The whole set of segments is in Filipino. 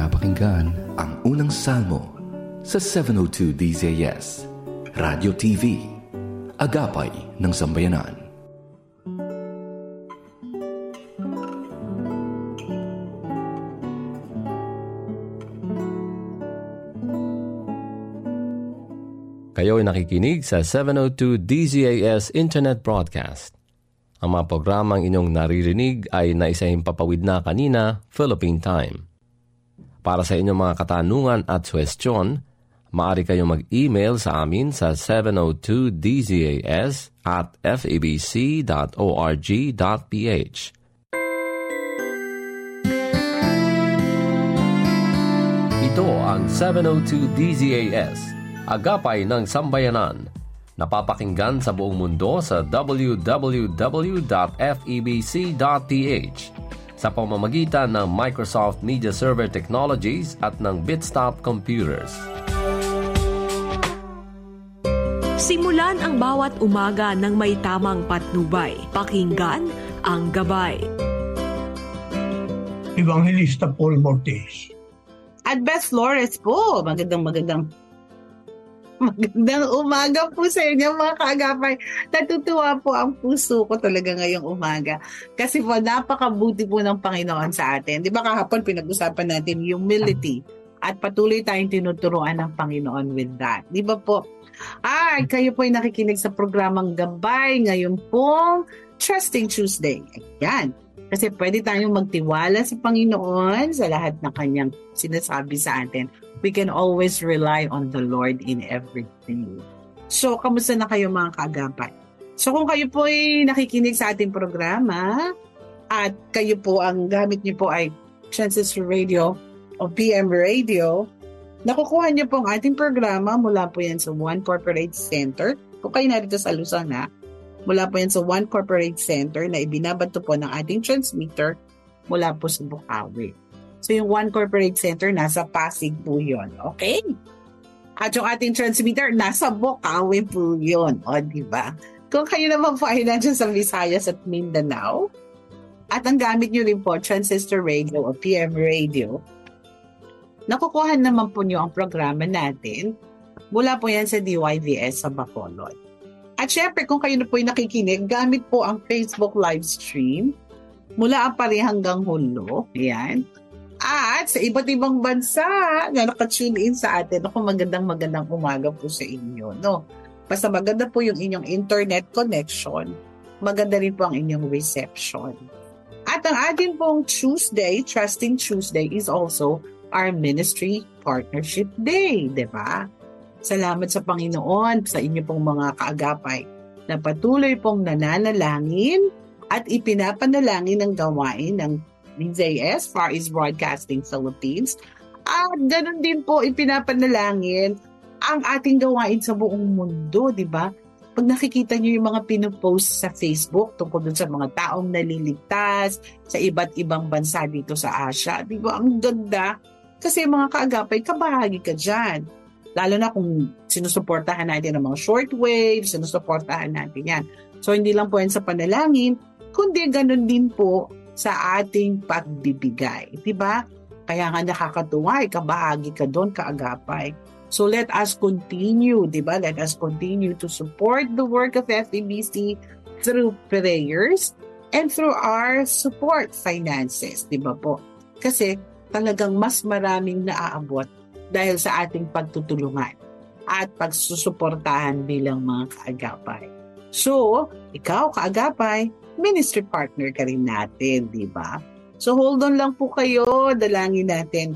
pinapakinggan ang unang salmo sa 702 DZS, Radio TV, Agapay ng Sambayanan. Kayo ay nakikinig sa 702 DZAS Internet Broadcast. Ang mga programang inyong naririnig ay naisahimpapawid na kanina, Philippine Time. Para sa inyong mga katanungan at suwestyon, maaari kayong mag-email sa amin sa 702dzas@febc.org.ph. Ito ang 702 DZAS, Agapay ng Sambayanan. Napapakinggan sa buong mundo sa www.febc.ph sa pamamagitan ng Microsoft Media Server Technologies at ng Bitstop Computers. Simulan ang bawat umaga ng may tamang patnubay. Pakinggan ang gabay. Evangelista Paul Mortes. At Beth Flores po. Magandang umaga po sa inyo mga kaagapay. Natutuwa po ang puso ko talaga ngayong umaga. Kasi po napakabuti po ng Panginoon sa atin. Di ba kahapon pinag-usapan natin humility at patuloy tayong tinuturuan ng Panginoon with that. Di ba po? Kayo po ay nakikinig sa programang Gabay ngayon pong Trusting Tuesday. Ayan. Kasi pwede tayong magtiwala sa Panginoon sa lahat ng kanyang sinasabi sa atin. We can always rely on the Lord in everything. So, kamusta na kayo mga kaagapay? So, kung kayo po ay nakikinig sa ating programa at kayo po ang gamit niyo po ay Transistor Radio o PM Radio, nakukuha niyo po ang ating programa mula po yan sa One Corporate Center. Kung kayo narito sa Luzon, mula po yan sa One Corporate Center na ibinabato po ng ating transmitter mula po sa Bukawi. So yung One Corporate Center, nasa Pasig po yun. Okay? At yung ating transmitter, nasa Bukawi po yun. O, diba? Kung kayo naman po ay nandiyan sa Visayas at Mindanao, at ang gamit nyo rin po, Transistor Radio o PM Radio, nakukuha naman po nyo ang programa natin mula po yan sa DYVS sa Bacolod. At syempre, kung kayo na po ay nakikinig, gamit po ang Facebook live stream mula ang Pari hanggang Hulo. Ayan. At sa iba't ibang bansa na nakatune in sa atin, magandang umaga po sa inyo. No? Basta maganda po yung inyong internet connection, maganda rin po ang inyong reception. At ang atin pong Tuesday, Trusting Tuesday, is also our Ministry Partnership Day, di ba? Salamat sa Panginoon sa inyo pong mga kaagapay na patuloy pong nananalangin at ipinapanalangin ang gawain ng DZS, Far East Broadcasting Philippines. At ganun din po ipinapanalangin ang ating gawain sa buong mundo, di ba? Pag nakikita niyo yung mga pinopost sa Facebook tungkol dun sa mga taong naliligtas sa iba't ibang bansa dito sa Asia, di ba? Ang ganda. Kasi mga kaagapay, kabahagi ka dyan. Lalo na kung sinusuportahan natin ang mga shortwave, sinusuportahan natin yan. So, hindi lang po yan sa panalangin, kundi ganun din po sa ating pagbibigay. Diba? Kaya nga nakakatuwa, kabahagi ka doon, kaagapay. So, let us continue, diba? Let us continue to support the work of FEBC through prayers and through our support finances, diba po? Kasi talagang mas maraming naaabot dahil sa ating pagtutulungan at pagsusuportahan bilang mga kaagapay. So, ikaw kaagapay, ministry partner ka rin natin, di ba? So, hold on lang po kayo, dalangin natin.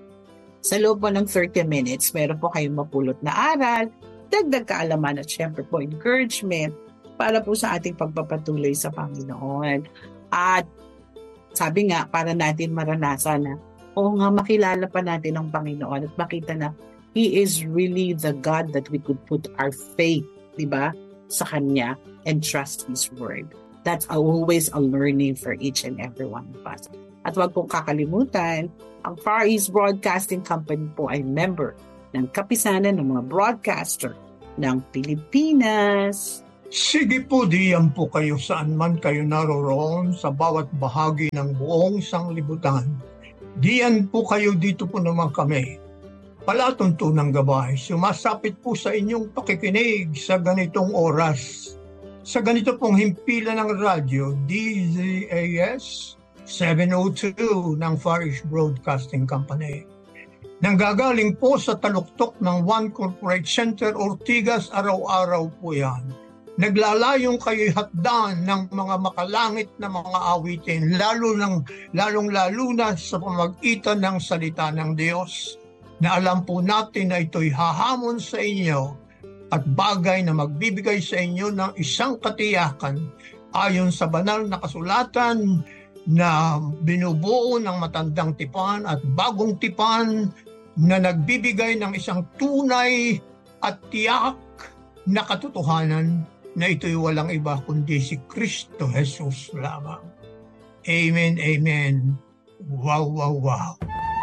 Sa loob po ng 30 minutes, meron po kayong mapulot na aral, dagdag kaalaman at syempre po encouragement para po sa ating pagpapatuloy sa Panginoon. At sabi nga, para natin maranasan na makilala pa natin ang Panginoon at makita na He is really the God that we could put our faith, di ba, sa Kanya and trust His Word. That's always a learning for each and every one of us. At huwag pong kakalimutan, ang Far East Broadcasting Company po ay member ng kapisanan ng mga broadcaster ng Pilipinas. Sige po, diyan po kayo saan man kayo naroroon sa bawat bahagi ng buong sanglibutan. Diyan po kayo, dito po naman kami. Palatuntunang gabay, sumasapit po sa inyong pakikinig sa ganitong oras. Sa ganito pong himpilan ng radyo, DZAS 702 ng Far East Broadcasting Company. Nanggagaling po sa taluktok ng One Corporate Center, Ortigas, araw-araw po yan. Naglalayong kayo'y hatdan ng mga makalangit na mga awitin, lalong-lalo na sa pamagitan ng salita ng Diyos, na alam po natin na ito'y hahamon sa inyo at bagay na magbibigay sa inyo ng isang katiyakan ayon sa banal na kasulatan na binubuo ng matandang tipan at bagong tipan na nagbibigay ng isang tunay at tiyak na katotohanan na ito'y walang iba kundi si Kristo Jesus lamang. Amen, amen. Wow, wow, wow.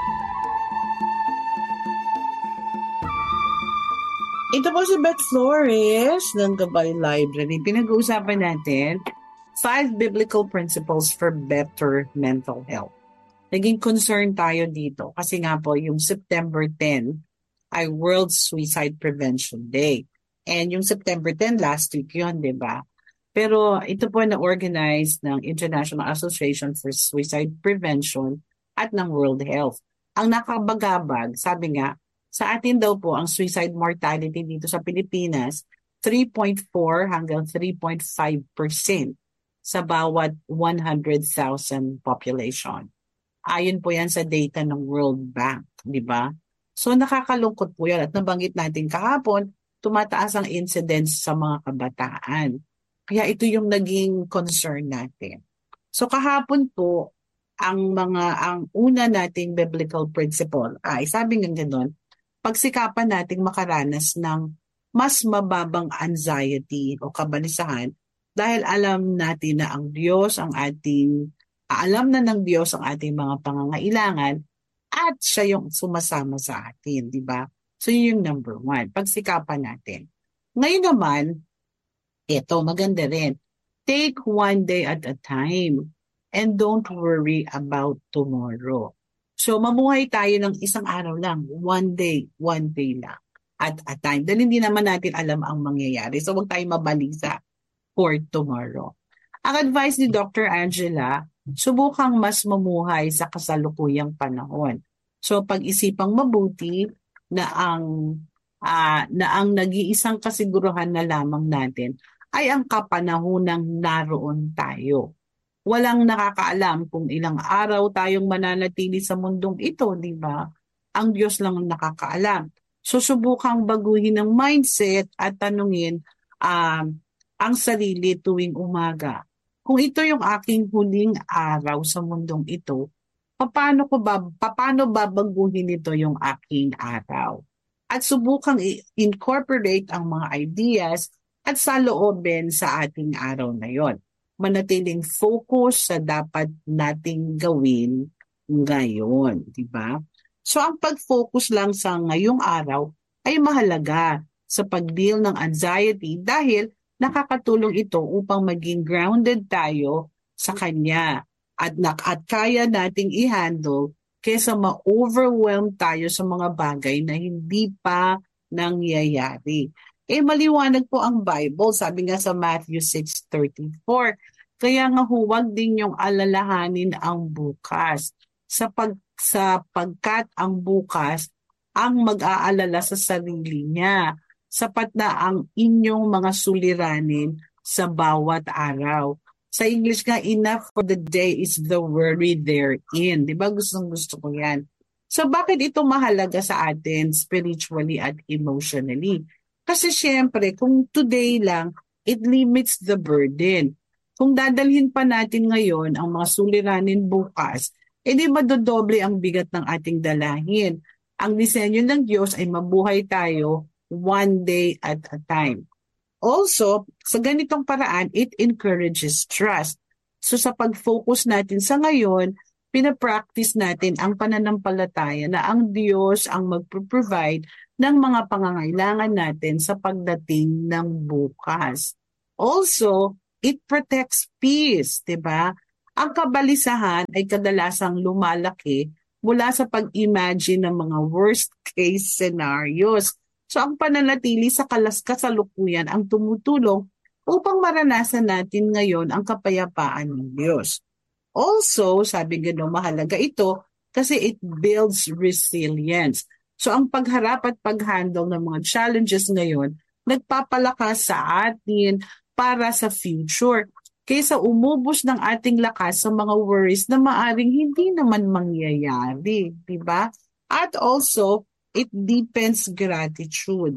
Ito po si Beth Flores ng Gabay Library. Pinag-uusapan natin 5 biblical principles for better mental health. Naging concern tayo dito kasi nga po yung September 10 ay World Suicide Prevention Day. And yung September 10 last week yun, di ba? Pero ito po na-organize ng International Association for Suicide Prevention at ng World Health. Ang nakabagabag, sabi nga, sa atin daw po ang suicide mortality dito sa Pilipinas, 3.4 hanggang 3.5% sa bawat 100,000 population. Ayon po yan sa data ng World Bank, di ba? So nakakalungkot po yan at nabanggit natin kahapon, tumataas ang incidence sa mga kabataan. Kaya ito yung naging concern natin. So kahapon po, ang una nating biblical principle ay sabi nga gano'n, pagsikapan nating makaranas ng mas mababang anxiety o kabalisahan dahil alam natin na ang Diyos alam na ng Diyos ang ating mga pangangailangan at siya yung sumasama sa atin, di ba? So yun yung number 1, pagsikapan natin. Ngayon naman, ito maganda rin. Take one day at a time and don't worry about tomorrow. So, mamuhay tayo ng isang araw lang, one day lang at a time. Dahil hindi naman natin alam ang mangyayari. So, huwag tayong mabalisa for tomorrow. Ang advice ni Dr. Angela, subukang mas mamuhay sa kasalukuyang panahon. So, pag-isipang mabuti na ang nag-iisang kasiguruhan na lamang natin ay ang kapanahonang naroon tayo. Walang nakakaalam kung ilang araw tayong mananatili sa mundong ito, di ba? Ang Diyos lang ang nakakaalam. So, subukang baguhin ang mindset at tanungin ang sarili tuwing umaga. Kung ito yung aking huling araw sa mundong ito, paano babaguhin ito yung aking araw? At subukang incorporate ang mga ideas at saloobin sa ating araw na yon. Manatiling focus sa dapat nating gawin ngayon, di ba? So ang pag-focus lang sa ngayong araw ay mahalaga sa pag-deal ng anxiety dahil nakakatulong ito upang maging grounded tayo sa Kanya at kaya nating i-handle kaysa ma-overwhelm tayo sa mga bagay na hindi pa nangyayari. Maliwanag po ang Bible, sabi nga sa Matthew 6:34. Kaya nga huwag din yung alalahanin ang bukas. Sapagkat ang bukas ang mag-aalala sa sarili niya. Sapat na ang inyong mga suliranin sa bawat araw. Sa English nga, enough for the day is the worry therein. Di ba? Gustong-gusto ko yan. So bakit ito mahalaga sa atin spiritually at emotionally? Kasi syempre, kung today lang, it limits the burden. Kung dadalhin pa natin ngayon ang mga suliranin bukas, di madodoble ang bigat ng ating dalahin. Ang disenyo ng Diyos ay mabuhay tayo one day at a time. Also, sa ganitong paraan, it encourages trust. So sa pag-focus natin sa ngayon, pinapractice natin ang pananampalataya na ang Diyos ang magpro-provide ng mga pangangailangan natin sa pagdating ng bukas. Also, it protects peace, 'di ba? Ang kabalisahan ay kadalasang lumalaki mula sa pag-imagine ng mga worst case scenarios. So ang pananatili sa kasalukuyan ang tumutulong upang maranasan natin ngayon ang kapayapaan ng Diyos. Also, sabi gano'n, mahalaga ito kasi it builds resilience. So ang pagharap at pag-handle ng mga challenges ngayon, nagpapalakas sa atin para sa future. Kaysa umubos ng ating lakas sa mga worries na maaring hindi naman mangyayari. Diba? At also, it deepens gratitude.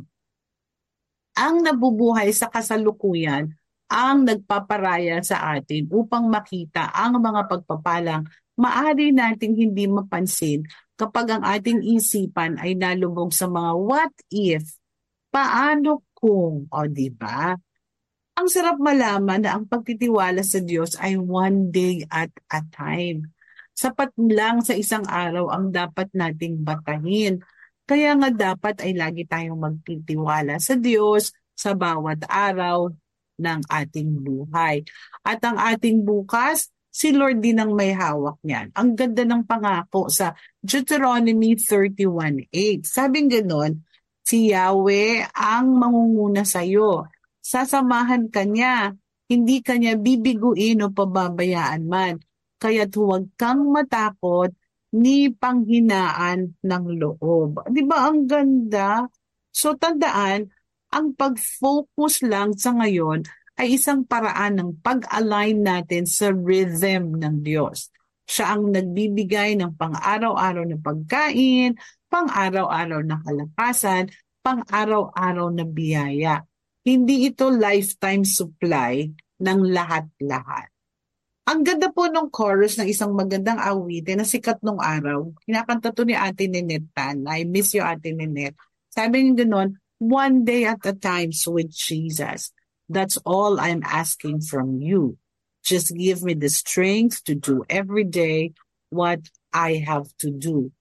Ang nabubuhay sa kasalukuyan ang nagpaparaya sa atin upang makita ang mga pagpapalang maaari nating hindi mapansin kapag ang ating isipan ay nalubog sa mga what if, paano kung, o diba? Ang sarap malaman na ang pagtitiwala sa Diyos ay one day at a time. Sapat lang sa isang araw ang dapat nating batahin. Kaya nga dapat ay lagi tayong magtitiwala sa Diyos sa bawat araw ng ating buhay. At ang ating bukas, si Lord din ang may hawak niyan. Ang ganda ng pangako sa Deuteronomy 31:8. Sabing ganon, si Yahweh ang mangunguna sa iyo. Sasamahan ka niya, hindi ka niya bibiguin o pababayaan man. Kaya't huwag kang matakot ni panghinaan ng loob. Di ba ang ganda? So tandaan, ang pag-focus lang sa ngayon ay isang paraan ng pag-align natin sa rhythm ng Diyos. Siya ang nagbibigay ng pang-araw-araw na pagkain, pang-araw-araw na kalakasan, pang-araw-araw na biyaya. Hindi ito lifetime supply ng lahat-lahat. Ang ganda po ng chorus ng isang magandang awitin na sikat nung araw. Kinakanta to ni Ate Ninette Tan. I miss you, Ate Ninette. Sabi niya gano'n, one day at a time with Jesus. That's all I'm asking from you. Just give me the strength to do every day what I have to do.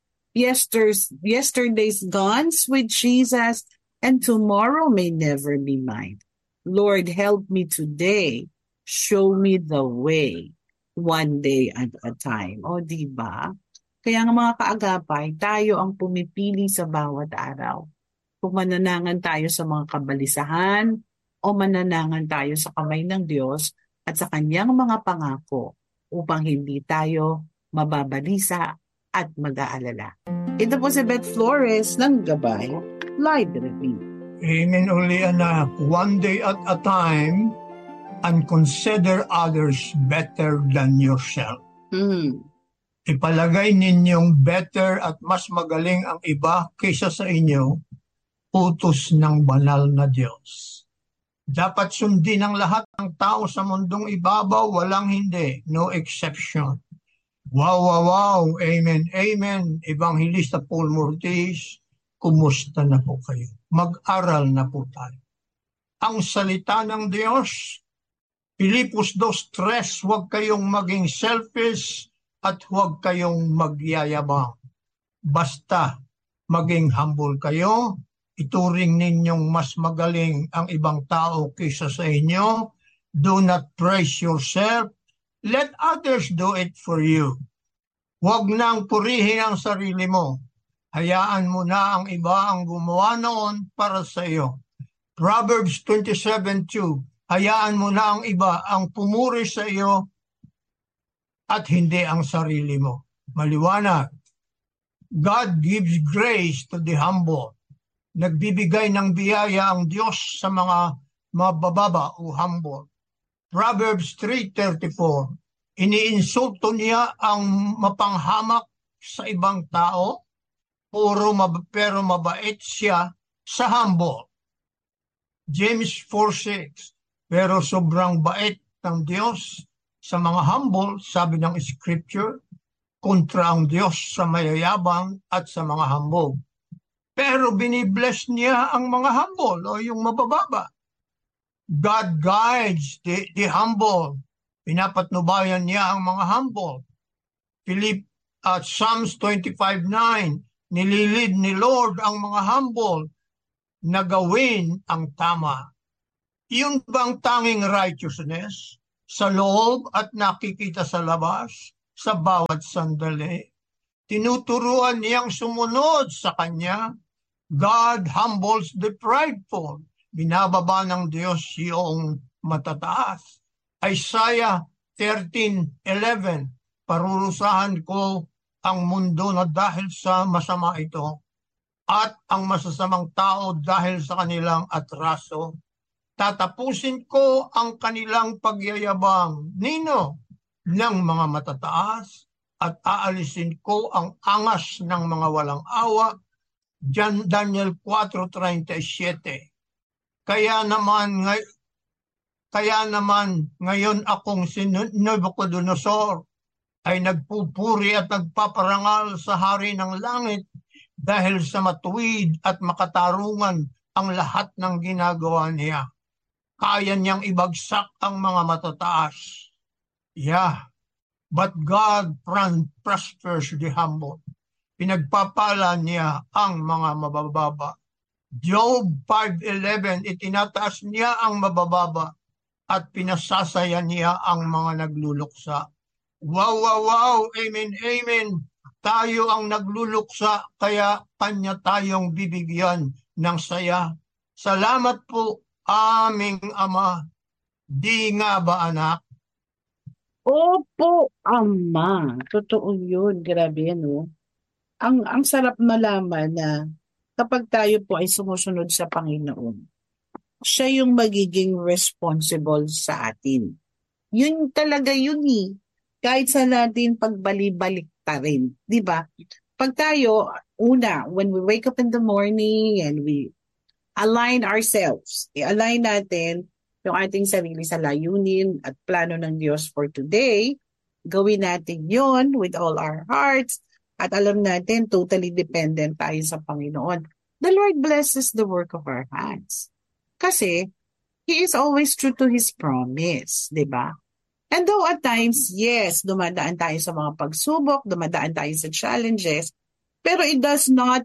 Yesterday's gone with Jesus, and tomorrow may never be mine. Lord, help me today. Show me the way. One day at a time. O, diba? Kaya nga mga kaagapay, tayo ang pumipili sa bawat araw. Kung mananangan tayo sa mga kabalisahan o mananangan tayo sa kamay ng Diyos at sa kanyang mga pangako upang hindi tayo mababalisa at mag-aalala. Ito po si Beth Flores ng Gabay Live Review. Amen, uli anak. One day at a time, and consider others better than yourself. Ipalagay ninyong better at mas magaling ang iba kaysa sa inyo, utos ng banal na Diyos. Dapat sundin ang lahat ng tao sa mundong ibabaw, walang hindi, no exception. Wow, wow, wow, amen, amen. Evangelista Paul Mortis, kumusta na po kayo? Mag-aral na po tayo. Ang salita ng Diyos, Pilipos 2:3, huwag kayong maging selfish at huwag kayong magyayabang. Basta maging humble kayo, ituring ninyong mas magaling ang ibang tao kaysa sa inyo. Do not praise yourself. Let others do it for you. Huwag nang purihin ang sarili mo. Hayaan mo na ang iba ang gumawa noon para sa iyo. Proverbs 27:2. Hayaan mo na ang iba ang pumuri sa iyo at hindi ang sarili mo. Maliwanag. God gives grace to the humble. Nagbibigay ng biyaya ang Diyos sa mga mabababa o humble. Proverbs 3:34. Iniinsulto niya ang mapanghamak sa ibang tao, pero mabait siya sa humble. James 4:6. Pero sobrang bait ng Diyos sa mga humble, sabi ng Scripture, kontra ang Diyos sa mayayabang at sa mga humble. Pero binibless niya ang mga humble o yung mabababa. God guides the humble. Pinapatnubayan niya ang mga humble. Psalms 25:9, nililid ni Lord ang mga humble na gawin ang tama. Yun bang tanging righteousness sa loob at nakikita sa labas sa bawat sandali? tinuturuan niyang sumunod sa Kanya. God humbles the prideful. Binababa ng Diyos yung matataas. Isaiah 13:11, parurusahan ko ang mundo na dahil sa masama ito at ang masasamang tao dahil sa kanilang atraso. Tatapusin ko ang kanilang pagyayabang, nino, ng mga matataas at aalisin ko ang angas ng mga walang awa. Daniel 4:37. Kaya naman ngayon akong si Nebuchadnezzar ay nagpupuri at nagpaparangal sa hari ng langit dahil sa matuwid at makatarungan ang lahat ng ginagawa niya. Kaya niyang ibagsak ang mga matataas. Yeah, but God prospers the humble. Pinagpapala niya ang mga mabababa. Job 5:11, itinataas niya ang mabababa at pinasasaya niya ang mga nagluluksa. Wow, wow, wow, amen, amen. Tayo ang nagluluksa, kaya Kanya tayong bibigyan ng saya. Salamat po, aming Ama. Di nga ba, anak? Opo, Ama. Totoo yun. Grabe, no? Ang sarap malaman na kapag tayo po ay sumusunod sa Panginoon, siya yung magiging responsible sa atin. Yun talaga yun eh. Kahit sa natin pagbali-balik ta rin. Di ba? Pag tayo, una, when we wake up in the morning and we align ourselves, i-align natin yung ating sarili sa layunin at plano ng Diyos for today, gawin natin yon with all our hearts, at alam natin, totally dependent tayo sa Panginoon. The Lord blesses the work of our hands. Kasi, He is always true to His promise, di ba? And though at times, yes, dumadaan tayo sa mga pagsubok, dumadaan tayo sa challenges, pero it does not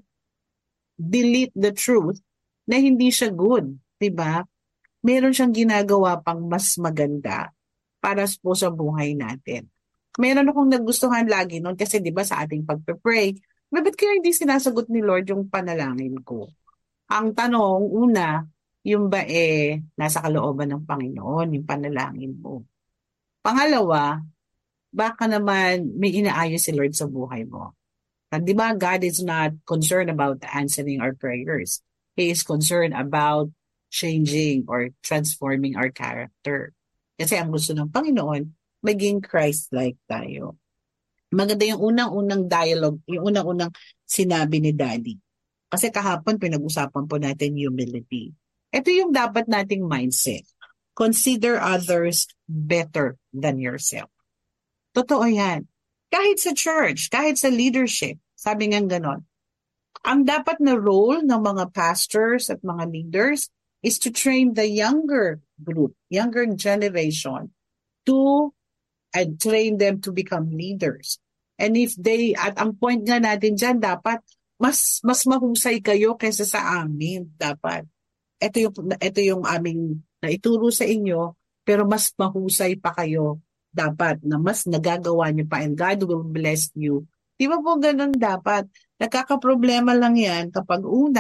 delete the truth na hindi siya good, di ba? Meron siyang ginagawa pang mas maganda para po sa buhay natin. Meron akong nagustuhan lagi noon kasi 'di ba sa ating pagpe-pray, ba't kaya hindi sinasagot ni Lord yung panalangin ko? Ang tanong, una, yung ba nasa kalooban ng Panginoon yung panalangin mo? Pangalawa, baka naman may inaayos si Lord sa buhay mo. Di ba God is not concerned about answering our prayers. He is concerned about changing or transforming our character. Kasi ang gusto ng Panginoon, maging Christ-like tayo. Maganda yung unang-unang dialogue, yung unang-unang sinabi ni Daddy. Kasi kahapon pinag-usapan po natin humility. Ito yung dapat nating mindset. Consider others better than yourself. Totoo yan. Kahit sa church, kahit sa leadership, sabi nga ganon. Ang dapat na role ng mga pastors at mga leaders is to train the younger group, younger generation to and train them to become leaders. And if they, at ang point nga natin dyan, dapat mas mahusay kayo kaysa sa amin. Dapat. Ito yung aming naituro sa inyo, pero mas mahusay pa kayo dapat na mas nagagawa niyo pa and God will bless you. Di ba po ganun dapat? Nagkakaproblema lang yan kapag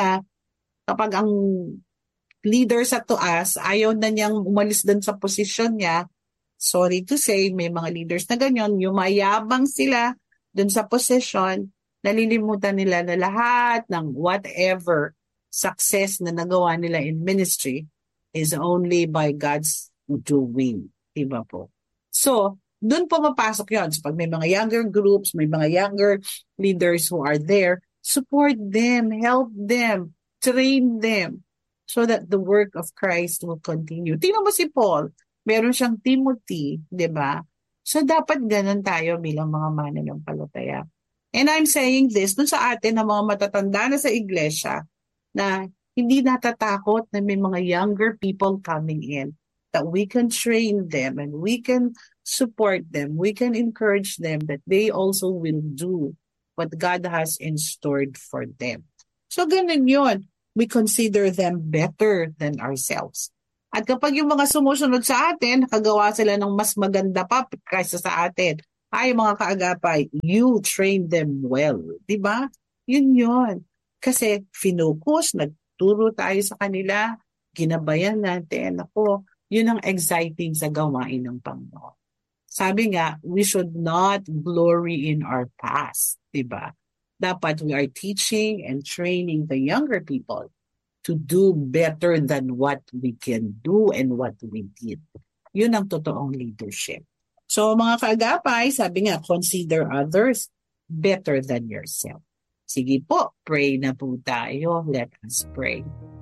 ang leader sa taas, ayaw na niyang umalis dun sa posisyon niya. Sorry to say, may mga leaders na ganyan, yumayabang sila dun sa posisyon, nalilimutan nila na lahat ng whatever success na nagawa nila in ministry is only by God's doing. Diba po? So, dun pumapasok yun. So, pag may mga younger groups, may mga younger leaders who are there, support them, help them, train them, so that the work of Christ will continue. Tingnan mo si Paul, meron siyang Timothy, di ba? So dapat ganun tayo bilang mga mananampalataya. And I'm saying this dun sa atin na mga matatanda na sa iglesia na hindi natatakot na may mga younger people coming in, that we can train them and we can support them, we can encourage them that they also will do what God has in store for them. So ganun yun. We consider them better than ourselves. At kapag yung mga sumusunod sa atin, nakagawa sila ng mas maganda pa kaysa sa atin, Ay, mga kaagapay, you train them well. Diba? Yun. Kasi finocus, nagturo tayo sa kanila, ginabayan natin. Ako, yun ang exciting sa gawain ng Panginoon. Sabi nga, we should not glory in our past. Diba? Dapat we are teaching and training the younger people to do better than what we can do and what we did. Yun ang totoong leadership. So mga kaagapay, sabi nga, consider others better than yourself. Sige po, pray na po tayo. Let us pray.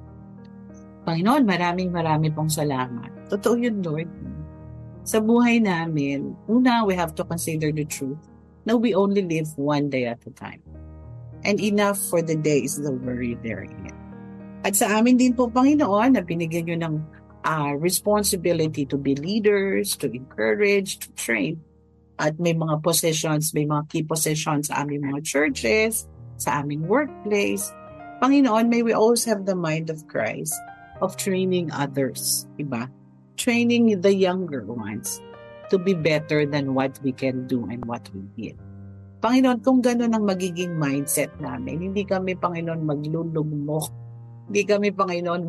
Panginoon, maraming pong salamat. Totoo yun, Lord. Sa buhay namin, una, we have to consider the truth na we only live one day at a time. And enough for the day is the worry therein. At sa amin din po, Panginoon, na binigyan nyo ng responsibility to be leaders, to encourage, to train. At may mga positions, may mga key positions sa aming mga churches, sa aming workplace. Panginoon, may we always have the mind of Christ of training others, diba? Training the younger ones to be better than what we can do and what we did. Panginoon, kung gano'n ang magiging mindset namin, hindi kami, Panginoon, maglulugmok. Hindi kami, Panginoon,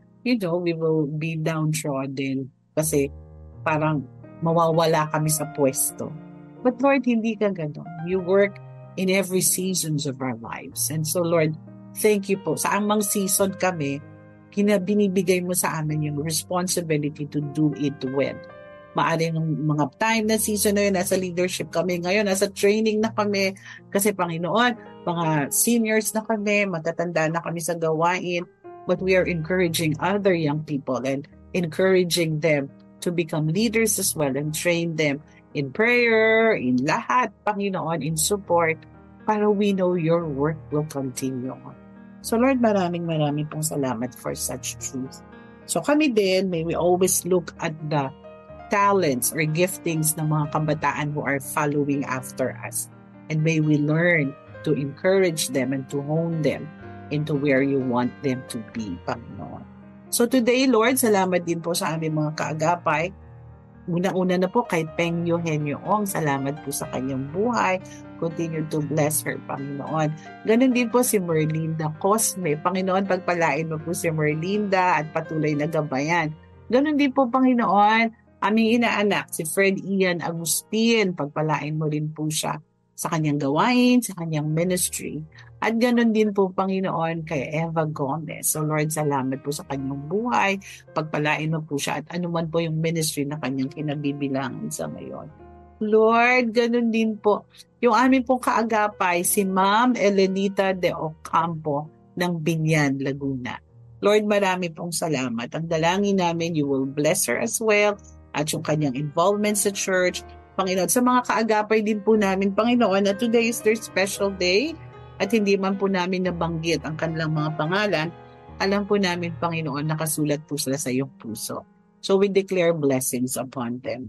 we will be downtrodden kasi parang mawawala kami sa pwesto. But Lord, hindi ka gano'n. You work in every seasons of our lives. And so Lord, thank you po. Sa amang season kami, binibigay mo sa amin yung responsibility to do it well. Maaring ng mga time na season na yun, nasa leadership kami. Ngayon, nasa training na kami. Kasi Panginoon, mga seniors na kami, matatanda na kami sa gawain. But we are encouraging other young people and encouraging them to become leaders as well and train them in prayer, in lahat, Panginoon, in support, para we know your work will continue on. So Lord, maraming pong salamat for such truth. So kami din, may we always look at the talents or giftings ng mga kabataan who are following after us. And may we learn to encourage them and to hone them into where you want them to be, Panginoon. So today, Lord, salamat din po sa aming mga kaagapay. Una-una na po kay Peng Eugenio Ong, salamat po sa kanyang buhay. Continue to bless her, Panginoon. Ganon din po si Merlinda Cosme. Panginoon, pagpalain mo po si Merlinda at patuloy na gabayan. Ganon din po, Panginoon, aming inaanak, si Fred Ian Agustin. Pagpalain mo rin po siya sa kanyang gawain, sa kanyang ministry. At ganoon din po, Panginoon, kay Eva Gomez. So Lord, salamat po sa kanyang buhay. Pagpalain mo po siya at anuman po yung ministry na kanyang kinabibilangan sa ngayon. Lord, ganoon din po. Yung amin pong kaagapay, si Ma'am Elenita de Ocampo ng Binyan, Laguna. Lord, marami pong salamat. Ang dalangin namin, you will bless her as well at yung kanyang involvement sa church. Panginoon, sa mga kaagapay din po namin, Panginoon, na today is their special day. At hindi man po namin nabanggit ang kanilang mga pangalan, alam po namin, Panginoon, nakasulat po sila sa iyong puso. So we declare blessings upon them.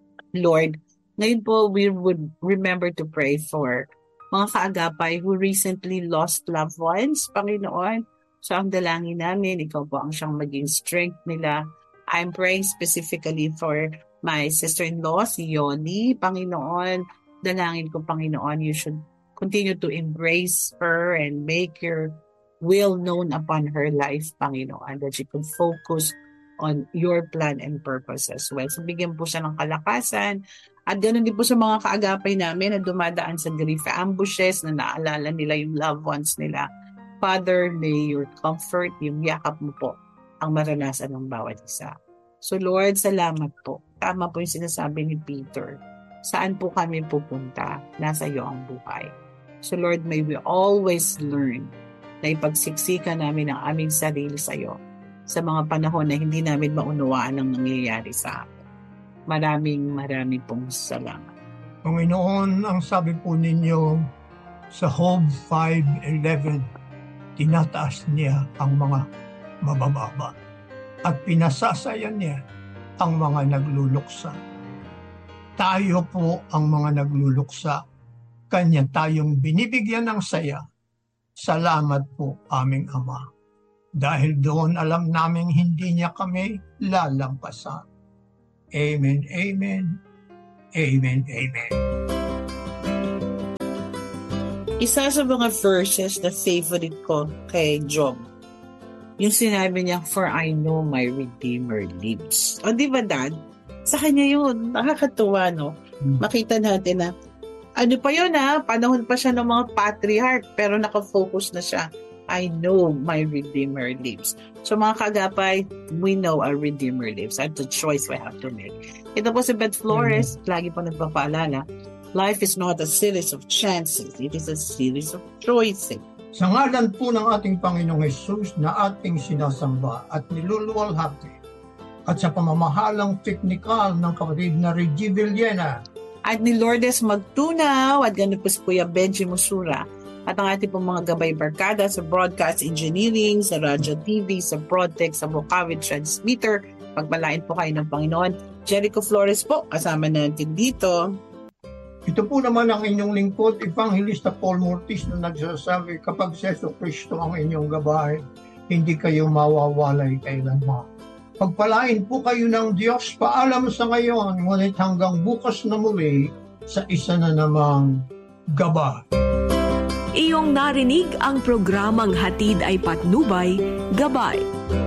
Lord, ngayon po we would remember to pray for mga kaagapay who recently lost loved ones, Panginoon. So ang dalangin namin, ikaw po ang siyang maging strength nila. I'm praying specifically for my sister-in-law, si Yoni, Panginoon. Dalangin ko, Panginoon, you should continue to embrace her and make your will known upon her life, Panginoon, that she could focus on your plan and purpose as well. So bigyan po siya ng kalakasan. At ganoon din po sa mga kaagapay namin na dumadaan sa grief ambushes na naalala nila yung loved ones nila. Father, may your comfort, yung yakap mo po ang maranasan ng bawat isa. So Lord, salamat po. Tama po yung sinasabi ni Peter. Saan po kami pupunta? Nasa iyo ang buhay. So Lord, may we always learn na ipagsiksikan namin ang aming sarili sa iyo sa mga panahon na hindi namin maunawaan ang nangyayari sa amin. Maraming pong salamat. Panginoon, ang sabi po ninyo sa Job 5:11, tinataas niya ang mga mabababa at pinasasayan niya ang mga nagluluksa. Tayo po ang mga nagluluksa. Kanya tayong binibigyan ng saya. Salamat po, aming Ama. Dahil doon alam naming hindi niya kami lalampasan. Amen, amen, amen, amen. Isa sa mga verses na favorite ko kay Job, yung sinabi niya, for I know my Redeemer lives. O di ba, Dad? Sa kanya yun. Nakakatuwa, no? Makita natin na, ano pa yun, panahon pa siya ng mga patriarch, pero nakafocus na siya. I know my Redeemer lives. So mga kagapay, we know our Redeemer lives. That's the choice we have to make. Ito po si Beth Flores, lagi po nagpapaalala, life is not a series of chances. It is a series of choices. Sa ngalan po ng ating Panginoong Hesus na ating sinasamba at niluluwalhati at sa pamamahalang teknikal ng kapatid na Reggie Villena at ni Lourdes Magtunaw at ganun po si Kuya Benji Musura at ang ating pong mga gabay barkada sa broadcast engineering, sa radyo TV, sa broadtech, sa Bukawi transmitter. Pagpalain po kayo ng Panginoon. Jericho Flores po, kasama natin dito. Ito po naman ang inyong lingkod, Evangelista Paul Mortis na nagsasabi, kapag si Yesu Cristo ang inyong gabay, hindi kayo mawawalay kailanman. Pagpalain po kayo ng Diyos, paalam sa ngayon, ngunit hanggang bukas na muli sa isa na namang gabay. Iyong narinig ang programang Hatid ay Patnubay, Gabay.